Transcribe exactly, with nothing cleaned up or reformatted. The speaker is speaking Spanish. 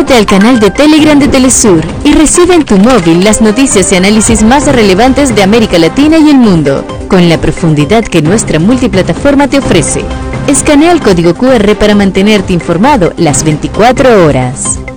Únete al canal de Telegram de Telesur y recibe en tu móvil las noticias y análisis más relevantes de América Latina y el mundo, con la profundidad que nuestra multiplataforma te ofrece. Escanea el código Q R para mantenerte informado las veinticuatro horas.